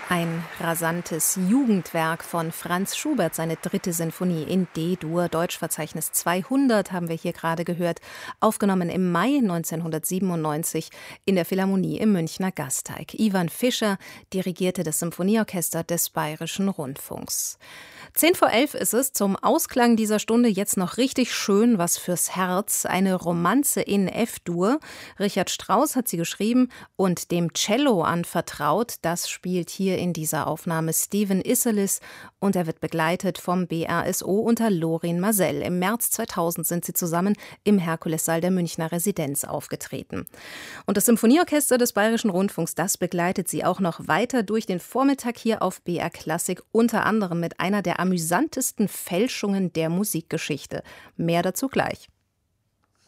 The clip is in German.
Ein rasantes Jugendwerk von Franz Schubert, seine 3. Sinfonie in D-Dur, Deutschverzeichnis 200, haben wir hier gerade gehört, aufgenommen im Mai 1997 in der Philharmonie im Münchner Gasteig. Ivan Fischer dirigierte das Symphonieorchester des Bayerischen Rundfunks. 10:11 ist es, zum Ausklang dieser Stunde jetzt noch richtig schön was fürs Herz. Eine Romanze in F-Dur. Richard Strauss hat sie geschrieben und dem Cello anvertraut. Das spielt hier in dieser Aufnahme Stephen Isserlis und er wird begleitet vom BRSO unter Lorin Maazel. Im März 2000 sind sie zusammen im Herkulessaal der Münchner Residenz aufgetreten. Und das Symphonieorchester des Bayerischen Rundfunks, das begleitet sie auch noch weiter durch den Vormittag hier auf BR Klassik, unter anderem mit einer der amüsantesten Fälschungen der Musikgeschichte. Mehr dazu gleich.